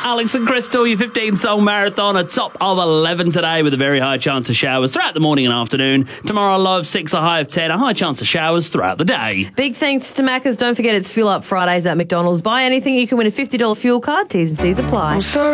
Alex and Crystal, your 15-song marathon, a top of 11 today with a very high chance of showers throughout the morning and afternoon. Tomorrow, a low of 6, a high of 10, a high chance of showers throughout the day. Big thanks to Macca's. Don't forget it's Fuel Up Fridays at McDonald's. Buy anything, you can win a $50 fuel card. T's and C's apply.